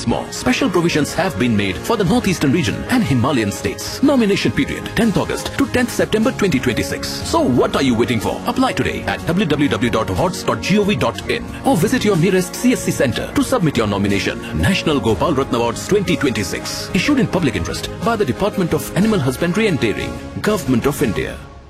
more. Special provisions have been made for the Northeastern region and Himalayan states. Nomination period 10th August to 10th September 2026. So what are you waiting for? Apply today at www.awards.gov.in or visit your nearest CSC center to submit your nomination. National Gopal Ratna Awards 2026. Issued in public interest by the Department of Animal Husbandry and Dairying, Government of India.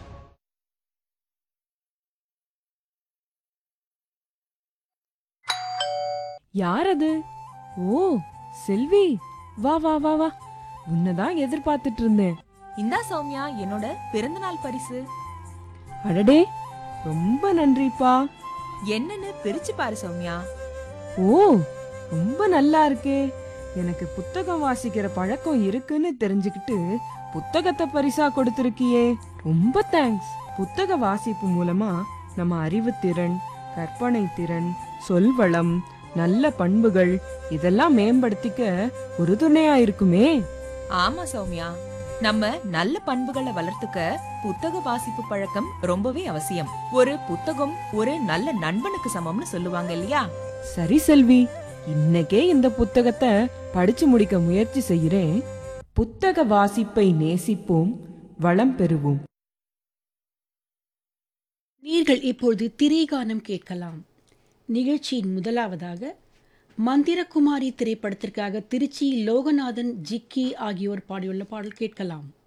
யார் அது? ஓ, செல்வி, வா வா வா வா. உன்னதான் எதிர்பார்த்துட்டு இருந்தேன். இந்தா சௌமியா, என்னோட பிறந்தநாள் பரிசு. அடடே, ரொம்ப நன்றிப்பா. என்னன்னு பிரிச்சு பாரு சௌமியா. ஓ, ரொம்ப நல்லா இருக்கே. எனக்கு புத்தகம் வாசிக்கிற பழக்கம் இருக்குன்னு தெரிஞ்சுக்கிட்டு புத்தகத்தை பரிசா கொடுத்திருக்கியே. ரொம்ப தேங்க்ஸ். புத்தக வாசிப்பு மூலமா நம்ம அறிவுத்திறன், கற்பனை திறன், சொல்வளம், நல்ல பண்புகள் இதெல்லாம் மேம்படுத்திக்க ஒரு துணையா இருக்குமே. ஆமா சௌமியா, நம்ம நல்ல பண்புகளை வளர்த்துக்க புத்தக வாசிப்பு பழக்கம் ரொம்பவே அவசியம். ஒரு புத்தகம் ஒரு நல்ல நண்பனுக்கு சமம்னு சொல்லுவாங்க இல்லையா? சரி செல்வி, இன்னைக்கே இந்த புத்தகத்தை படிச்சு முடிக்க முயற்சி செய்கிறேன். புத்தக வாசிப்பை நேசிப்போம், வளம் பெறுவோம். நீங்கள் இப்பொழுது திரைகானம் கேட்கலாம். நிகழ்ச்சியின் முதலாவதாக மந்திரகுமாரி திரைப்படத்திற்காக திருச்சி லோகநாதன், ஜிக்கி ஆகியோர் பாடியுள்ள பாடல் கேட்கலாம்.